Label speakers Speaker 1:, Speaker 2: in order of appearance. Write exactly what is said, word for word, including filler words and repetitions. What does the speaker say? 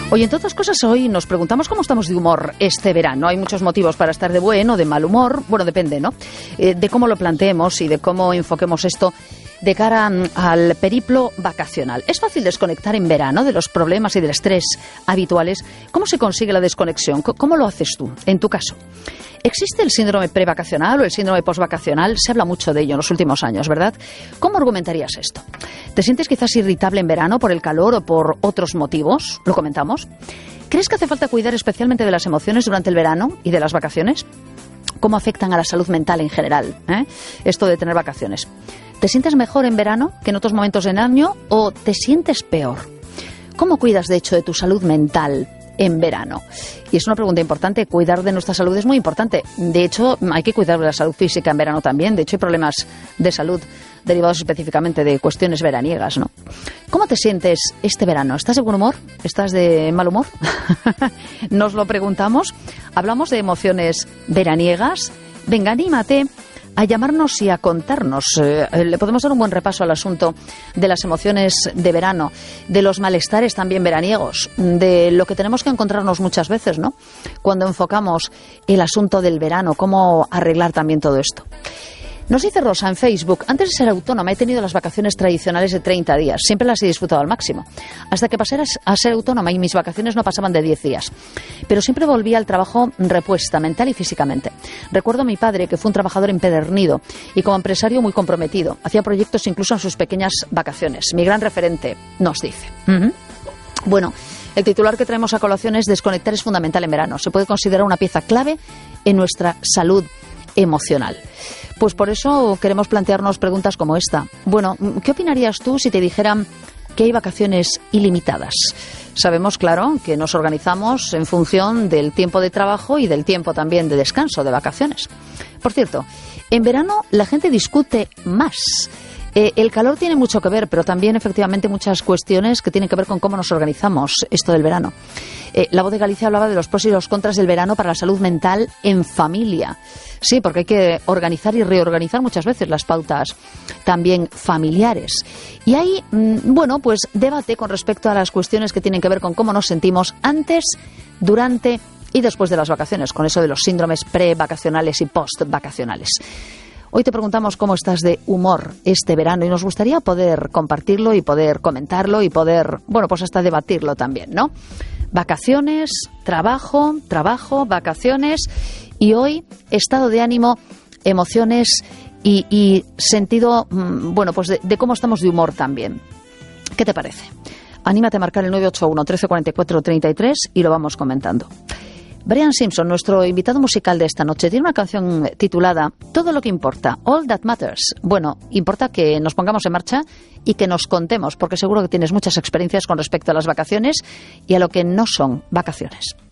Speaker 1: Oye, entre otras cosas, hoy nos preguntamos cómo estamos de humor este verano. Hay muchos motivos para estar de buen o de mal humor. Bueno, depende, ¿no? Eh, de cómo lo planteemos y de cómo enfoquemos esto de cara al periplo vacacional. ¿Es fácil desconectar en verano de los problemas y del estrés habituales? ¿Cómo se consigue la desconexión? ¿Cómo lo haces tú, en tu caso? ¿Existe el síndrome prevacacional o el síndrome posvacacional? Se habla mucho de ello en los últimos años, ¿verdad? ¿Cómo argumentarías esto? ¿Te sientes quizás irritable en verano por el calor o por otros motivos? ¿Lo comentamos? ¿Crees que hace falta cuidar especialmente de las emociones durante el verano y de las vacaciones? ¿Cómo afectan a la salud mental en general, eh? esto de tener vacaciones? ¿Te sientes mejor en verano que en otros momentos del año o te sientes peor? ¿Cómo cuidas, de hecho, de tu salud mental en verano? Y es una pregunta importante. Cuidar de nuestra salud es muy importante. De hecho, hay que cuidar de la salud física en verano también. De hecho, hay problemas de salud derivados específicamente de cuestiones veraniegas, ¿no? ¿Cómo te sientes este verano? ¿Estás de buen humor? ¿Estás de mal humor? Nos lo preguntamos. Hablamos de emociones veraniegas. Venga, anímate a llamarnos y a contarnos. Eh, le podemos dar un buen repaso al asunto de las emociones de verano, de los malestares también veraniegos, de lo que tenemos que encontrarnos muchas veces, ¿no? Cuando enfocamos el asunto del verano, cómo arreglar también todo esto. Nos dice Rosa en Facebook: antes de ser autónoma he tenido las vacaciones tradicionales de treinta días. Siempre las he disfrutado al máximo. Hasta que pasé a ser autónoma y mis vacaciones no pasaban de diez días. Pero siempre volvía al trabajo repuesta, mental y físicamente. Recuerdo a mi padre, que fue un trabajador empedernido y como empresario muy comprometido. Hacía proyectos incluso en sus pequeñas vacaciones. Mi gran referente, nos dice. Uh-huh. Bueno, el titular que traemos a colación es: desconectar es fundamental en verano. Se puede considerar una pieza clave en nuestra salud emocional. Pues por eso queremos plantearnos preguntas como esta. Bueno, ¿qué opinarías tú si te dijeran que hay vacaciones ilimitadas? Sabemos, claro, que nos organizamos en función del tiempo de trabajo y del tiempo también de descanso, de vacaciones. Por cierto, en verano la gente discute más. Eh, el calor tiene mucho que ver, pero también efectivamente muchas cuestiones que tienen que ver con cómo nos organizamos esto del verano. Eh, la Voz de Galicia hablaba de los pros y los contras del verano para la salud mental en familia. Sí, porque hay que organizar y reorganizar muchas veces las pautas también familiares. Y hay, mmm, bueno, pues debate con respecto a las cuestiones que tienen que ver con cómo nos sentimos antes, durante y después de las vacaciones, con eso de los síndromes prevacacionales y postvacacionales. Hoy te preguntamos cómo estás de humor este verano y nos gustaría poder compartirlo y poder comentarlo y poder, bueno, pues hasta debatirlo también, ¿no? Vacaciones, trabajo, trabajo, vacaciones y hoy estado de ánimo, emociones y, y sentido, bueno, pues de, de cómo estamos de humor también. ¿Qué te parece? Anímate a marcar el nueve ocho uno, trece cuarenta y cuatro, treinta y tres y lo vamos comentando. Brian Simpson, nuestro invitado musical de esta noche, tiene una canción titulada Todo lo que importa, All That Matters. Bueno, importa que nos pongamos en marcha y que nos contemos, porque seguro que tienes muchas experiencias con respecto a las vacaciones y a lo que no son vacaciones.